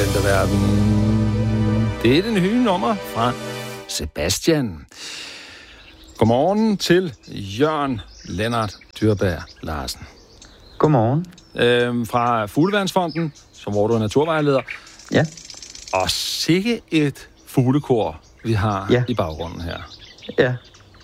forventer verden. Det er det nye nummer fra Sebastian. Godmorgen til Jørgen Lennart Dyrberg Larsen. Godmorgen. Fra Fugleværnsfonden, hvor du er naturvejleder. Ja. Og sikke et fuglekor, vi har i baggrunden her. Ja.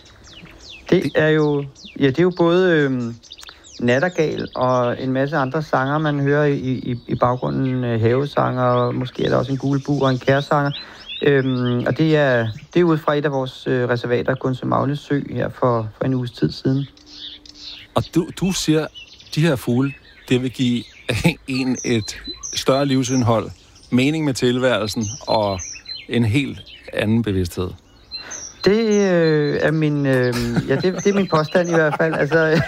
Det er jo både nattergal og en masse andre sanger, man hører i baggrunden. Havesanger, og måske er der også en gulbu og en kærsanger. Og det er ud fra et af vores reservater, Gundsø Sø, her for en uges tid siden. Og du siger, de her fugle, det vil give en et større livsindhold, mening med tilværelsen og en helt anden bevidsthed. Det er min, det er min påstand i hvert fald. Altså,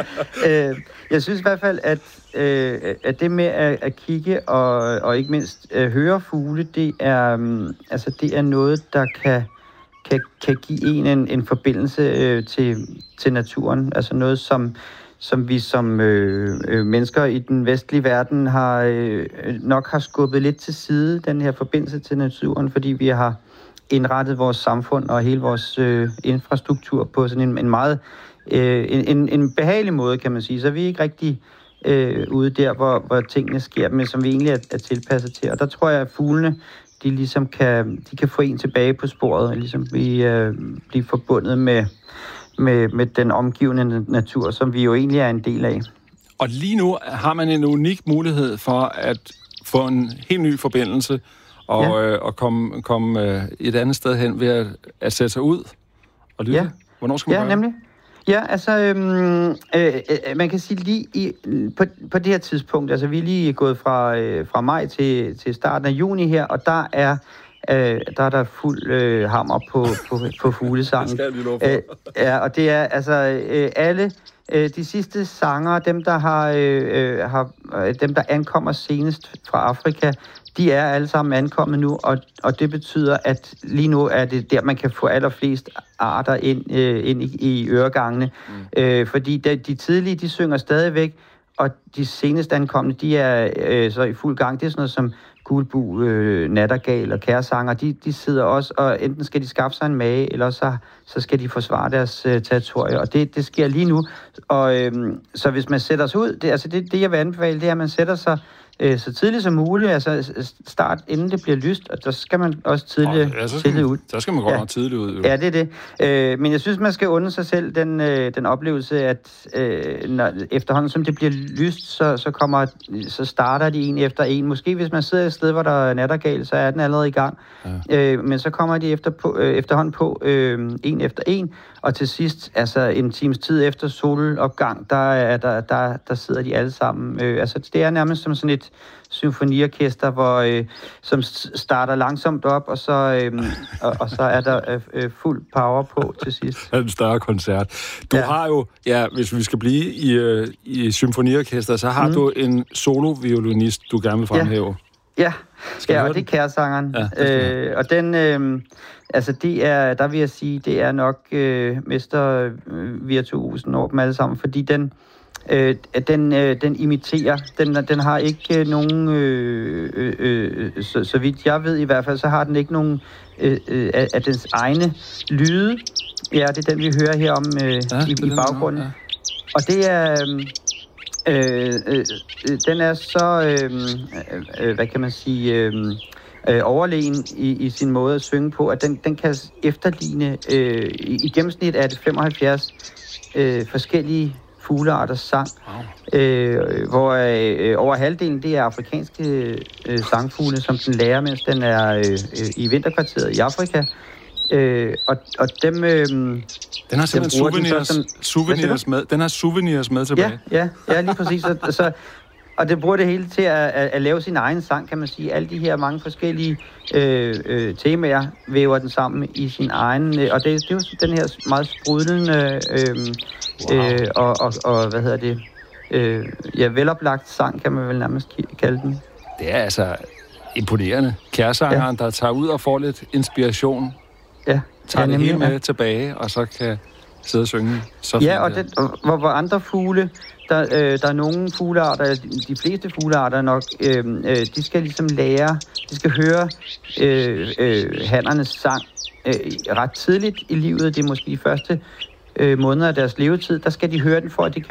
jeg synes i hvert fald, at det med at kigge og ikke mindst høre fugle, det er noget, der kan give en forbindelse til naturen. Altså noget, som vi som mennesker i den vestlige verden nok har skubbet lidt til side, den her forbindelse til naturen, fordi vi har indrettet vores samfund og hele vores infrastruktur på sådan en meget en behagelig måde, kan man sige. Så vi er ikke rigtig ude der, hvor tingene sker, men som vi egentlig er tilpasset til. Og der tror jeg, at fuglene, de ligesom kan få en tilbage på sporet, og ligesom blive forbundet med den omgivende natur, som vi jo egentlig er en del af. Og lige nu har man en unik mulighed for at få en helt ny forbindelse og komme et andet sted hen ved at sætte sig ud og lytte. Ja. Hvornår skal man gøre nemlig. Ja, altså, man kan sige lige på det her tidspunkt, altså vi er lige gået fra maj til starten af juni her, og der er der fuld hammer på fuglesangen. Det skal jeg lige love for. Ja, og det er altså alle de sidste sanger, dem der ankommer senest fra Afrika, de er alle sammen ankommet nu, og det betyder, at lige nu er det der, man kan få allerflest arter ind i øregangene. Fordi de tidlige, de synger stadigvæk, og de senest ankomne, de er så i fuld gang. Det er sådan noget som gulbu, nattergal og kærsanger. De sidder også, og enten skal de skaffe sig en mage, eller så skal de forsvare deres territorie. Og det sker lige nu. Og så hvis man sætter sig ud, det jeg vil anbefale, det er, at man sætter sig så tidligt som muligt, altså start inden det bliver lyst, og der skal man også tidligt ud. Så skal man godt nok tidligt ud. Jo. Ja, det er det. Men jeg synes, man skal unde sig selv den oplevelse, at når, efterhånden som det bliver lyst, så starter de en efter en. Måske hvis man sidder et sted, hvor der er nattergal, så er den allerede i gang. Ja. Men så kommer de efterhånden på en efter en, og til sidst, altså en times tid efter solopgang, der sidder de alle sammen. Altså det er nærmest som sådan et symfoniorkester, som starter langsomt op, og så er der fuld power på til sidst. Det er en større koncert. Du har jo, hvis vi skal blive i symfoniorkester, så har du en soloviolinist, du gerne vil fremhæve. Ja, og det er kærsangeren. Ja, og den, der vil jeg sige, det er nok mestervirtuosen over dem alle sammen, fordi den imiterer, den har ikke nogen, så vidt jeg ved i hvert fald, så har den ikke nogen af dens egne lyde. Ja, det er den, vi hører her om i baggrunden. Ja. Og det er, den er så, hvad kan man sige, overlegen i sin måde at synge på, at den kan efterligne, i gennemsnit er det 75 forskellige fuglearters sang, hvor over halvdelen det er afrikanske sangfugle, som den lærer, mens den er i vinterkvarteret i Afrika. Og dem den har simpelthen souvenirs med tilbage. Ja, lige præcis. Og det bruger det hele til at lave sin egen sang, kan man sige. Alle de her mange forskellige temaer væver den sammen i sin egen. Og det er jo den her meget sprudlende og hvad hedder det? Veloplagt sang, kan man vel nærmest kalde den. Det er altså imponerende. Kærsangeren, der tager ud og får lidt inspiration. Ja. Tager det hele med tilbage, og så kan sidde og synge. Så og hvor andre fugle Der er nogle fuglearter, de fleste fuglearter nok, de skal ligesom lære, de skal høre hannernes sang ret tidligt i livet. Det er måske de første måneder af deres levetid. Der skal de høre den, for at de kan